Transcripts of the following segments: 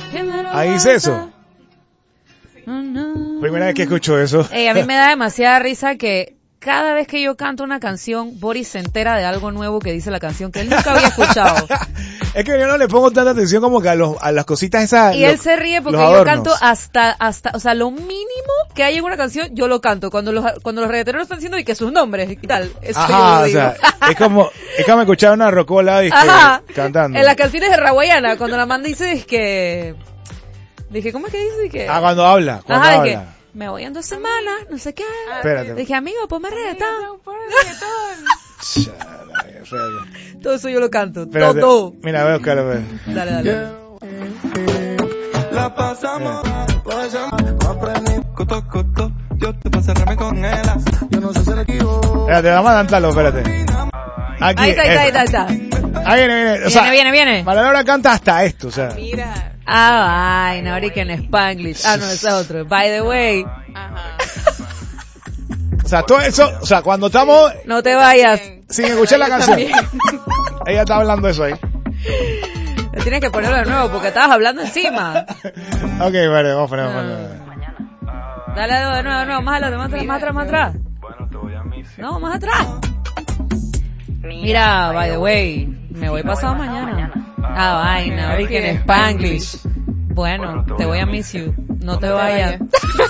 Ahí dice eso. Primera vez que escucho eso. A mí me da demasiada risa que cada vez que yo canto una canción, Boris se entera de algo nuevo que dice la canción que él nunca había escuchado. Es que yo no le pongo tanta atención como que a las cositas esas. Y él se ríe porque yo canto hasta, o sea, lo mínimo que hay en una canción, yo lo canto. Cuando los reggaetoneros están diciendo y que sus nombres y tal. Eso ajá, yo lo digo. O sea, es como escuchar una rocola cantando. En las canciones de Rawayana, cuando la man dice dije, ¿cómo es que dice? Cuando habla. Me voy en 2 semanas, no sé qué. Espérate. Dije, amigo, ponme reggaetón. Todo eso yo lo canto. Espérate. Todo. Mira, voy a buscarlo. Dale. La pasamos, yo te pasé con él. Yo no sé si le equivoco. Espérate, vamos a cantarlo, espérate. Aquí, ahí está. Ahí viene. O sea, viene. Laura canta hasta esto, o sea. Mira. Vaina, ahorita en Spanglish. No, ese es otro. By the way. Ajá. O sea, todo eso, o sea, cuando estamos... No te vayas. Sin escuchar la canción. Ella está hablando eso ahí. Tienes que ponerlo de nuevo porque estabas hablando encima. Ok, vale, vamos a ponerlo. Dale de nuevo, más atrás. No, más atrás. Mira, by the way, me voy pasado mañana. Vaina, ahorita en Spanglish. Bueno, te voy a miss you. No te vayas.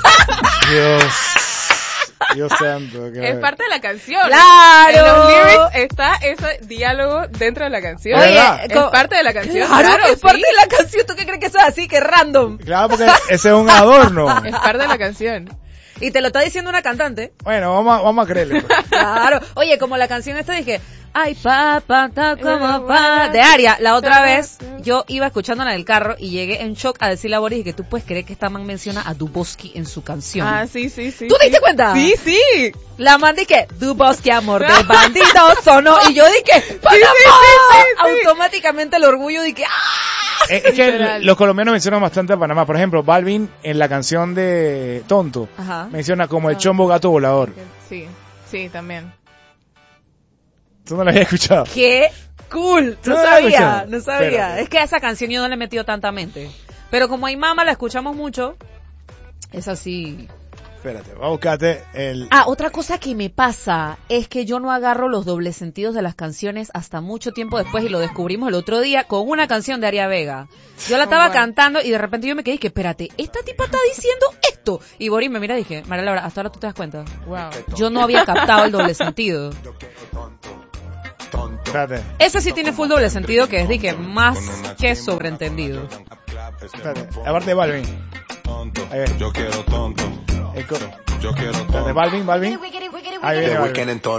Dios santo. Es parte de la canción. ¡Claro! En los lyrics está ese diálogo dentro de la canción. Oye, es parte de la canción. Claro, es parte de la canción. ¿Tú qué crees que eso es así? Que random. Claro, porque ese es un adorno. Es parte de la canción. Y te lo está diciendo una cantante. Bueno, vamos a creerle. Pues. Claro. Oye, como la canción esta dije, ay, papá, ta como pa, de Aria. La otra vez, yo iba escuchándola en el carro y llegué en shock a decirle a Boris que tú puedes creer que esta man menciona a Duboski en su canción. Sí. ¿Tú te diste cuenta? Sí. La man dije, Duboski, amor de bandido, sonó. Y yo dije, ¡Panamá! Automáticamente el orgullo dije, ¡ah! Es que los colombianos mencionan bastante a Panamá. Por ejemplo, Balvin en la canción de Tonto menciona como el chombo gato volador. Sí, también. ¿Tú no la habías escuchado? ¡Qué cool! No sabía. Espérate. Es que a esa canción yo no le he metido tanta mente. Pero como hay mamá, la escuchamos mucho. Es así. Espérate, voy a buscarte el... Otra cosa que me pasa es que yo no agarro los dobles sentidos de las canciones hasta mucho tiempo después y lo descubrimos el otro día con una canción de Aria Vega. Yo la estaba cantando y de repente yo me quedé y que espérate, esta tipa está diciendo esto. Y Boris me mira y dije, María Laura, hasta ahora tú te das cuenta. Wow. Yo no había captado el doble sentido. Espérate. Ese sí tiene full doble sentido que es de que más que sobreentendido. Espérate, aparte de Balvin. Yo quiero tonto. El coro. Yo quiero Espérate, Balvin. Ahí viene Balvin.